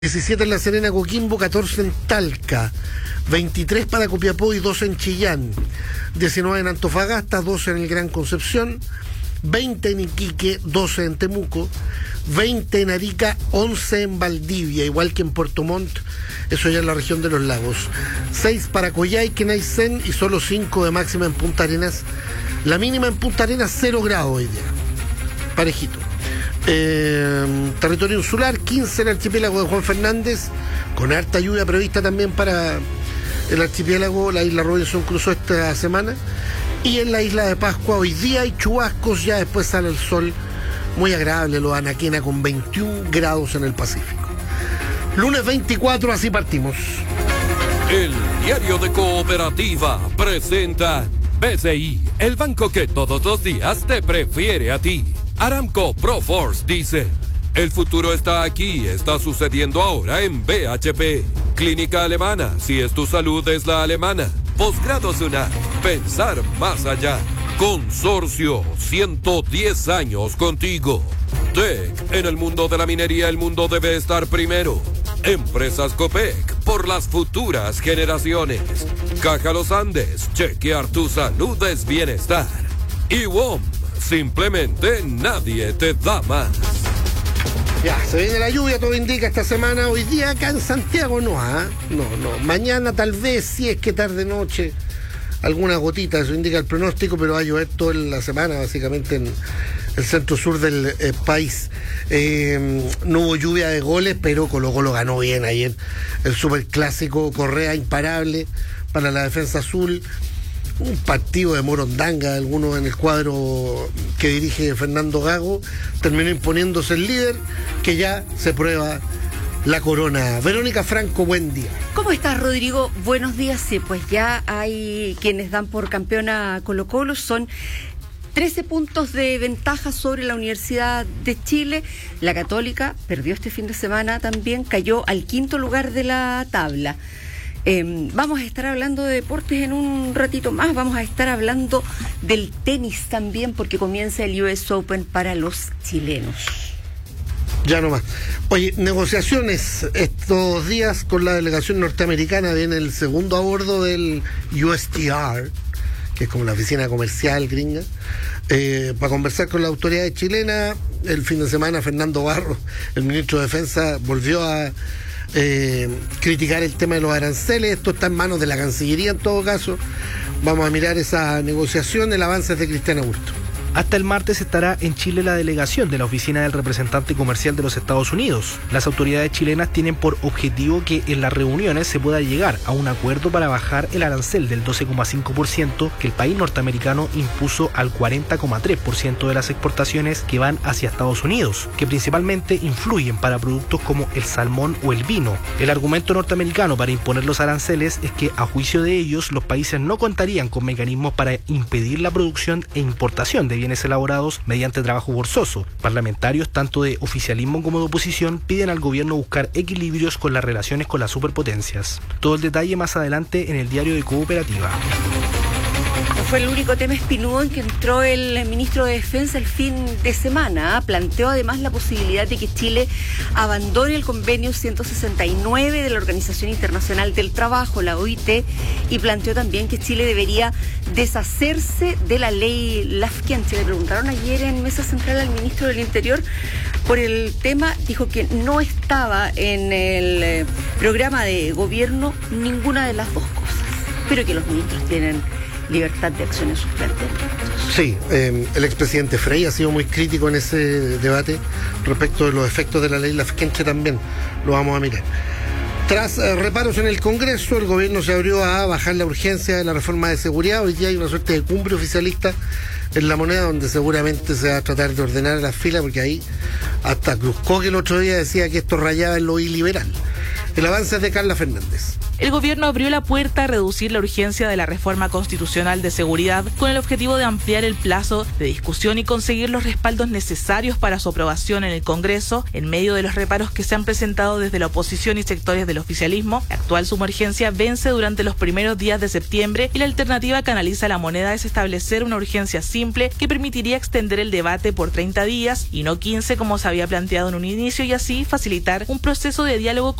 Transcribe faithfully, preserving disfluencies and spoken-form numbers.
diecisiete en La Serena, Coquimbo, catorce en Talca, veintitrés para Copiapó y doce en Chillán, diecinueve en Antofagasta, doce en el Gran Concepción, veinte en Iquique, doce en Temuco, veinte en Arica, once en Valdivia, igual que en Puerto Montt, eso ya en la región de los lagos, seis para Coyhaique, Aysén y solo cinco de máxima en Punta Arenas. La mínima en Punta Arenas, cero grados hoy día, parejito. Eh, territorio insular, quince en el archipiélago de Juan Fernández, con harta lluvia prevista también para el archipiélago. La isla Robinson cruzó esta semana. Y en la isla de Pascua hoy día hay chubascos, ya después sale el sol, muy agradable lo de Anaquena con veintiún grados en el Pacífico. Lunes veinticuatro, así partimos. El Diario de Cooperativa presenta B C I, el banco que todos los días te prefiere a ti. Aramco Proforce dice: el futuro está aquí, está sucediendo ahora en B H P. Clínica Alemana, si es tu salud es la alemana. Posgrado Sunat, pensar más allá. Consorcio, ciento diez años contigo. Tech, en el mundo de la minería el mundo debe estar primero. Empresas Copec, por las futuras generaciones. Caja Los Andes, chequear tu salud es bienestar. Y W O M, simplemente nadie te da más. Ya, se viene la lluvia, todo indica esta semana. Hoy día acá en Santiago no, ¿ah? No, no. Mañana tal vez, si es que tarde noche, alguna gotita, eso indica el pronóstico, pero va a llover toda la semana, básicamente en el centro sur del eh, país. Eh, no hubo lluvia de goles, pero Colo Colo ganó bien ayer. El superclásico, Correa imparable para la defensa azul. Un partido de morondanga, algunos en el cuadro que dirige Fernando Gago, terminó imponiéndose el líder, que ya se prueba la corona. Verónica Franco, buen día. ¿Cómo estás, Rodrigo? Buenos días. Sí, pues ya hay quienes dan por campeona a Colo Colo, son trece puntos de ventaja sobre la Universidad de Chile. La Católica perdió este fin de semana también, cayó al quinto lugar de la tabla. Eh, vamos a estar hablando de deportes en un ratito más, vamos a estar hablando del tenis también, porque comienza el U S Open para los chilenos. Ya nomás. Oye, negociaciones estos días con la delegación norteamericana. Viene el segundo a bordo del U S T R, que es como la oficina comercial gringa, eh, para conversar con la autoridad chilena. El fin de semana Fernando Barros, el ministro de Defensa, volvió a Eh, criticar el tema de los aranceles. Esto está en manos de la Cancillería en todo caso. Vamos a mirar esa negociación. El avance es de Cristian Augusto. Hasta el martes estará en Chile la delegación de la Oficina del Representante Comercial de los Estados Unidos. Las autoridades chilenas tienen por objetivo que en las reuniones se pueda llegar a un acuerdo para bajar el arancel del doce coma cinco por ciento que el país norteamericano impuso al cuarenta coma tres por ciento de las exportaciones que van hacia Estados Unidos, que principalmente influyen para productos como el salmón o el vino. El argumento norteamericano para imponer los aranceles es que, a juicio de ellos, los países no contarían con mecanismos para impedir la producción e importación de bienes elaborados mediante trabajo forzoso. Parlamentarios tanto de oficialismo como de oposición piden al gobierno buscar equilibrios con las relaciones con las superpotencias. Todo el detalle más adelante en el Diario de Cooperativa. No fue el único tema espinudo en que entró el ministro de Defensa el fin de semana. Planteó además la posibilidad de que Chile abandone el convenio ciento sesenta y nueve de la Organización Internacional del Trabajo, la O I T, y planteó también que Chile debería deshacerse de la ley Lafkenche. Le preguntaron ayer en Mesa Central al ministro del Interior por el tema, dijo que no estaba en el programa de gobierno ninguna de las dos cosas, pero que los ministros tienen libertad de acción en sus planteamientos. Sí, eh, el expresidente Frey ha sido muy crítico en ese debate respecto de los efectos de la ley Lafkenche. También lo vamos a mirar. Tras eh, reparos en el Congreso, el gobierno se abrió a bajar la urgencia de la reforma de seguridad. Hoy día hay una suerte de cumbre oficialista en La Moneda, donde seguramente se va a tratar de ordenar las filas, porque ahí hasta Cruzco, que el otro día decía que esto rayaba en lo iliberal. El avance es de Carla Fernández. El gobierno abrió la puerta a reducir la urgencia de la reforma constitucional de seguridad con el objetivo de ampliar el plazo de discusión y conseguir los respaldos necesarios para su aprobación en el Congreso en medio de los reparos que se han presentado desde la oposición y sectores del oficialismo. La actual sumergencia vence durante los primeros días de septiembre y la alternativa que analiza la moneda es establecer una urgencia simple que permitiría extender el debate por treinta días y no quince como se había planteado en un inicio y así facilitar un proceso de diálogo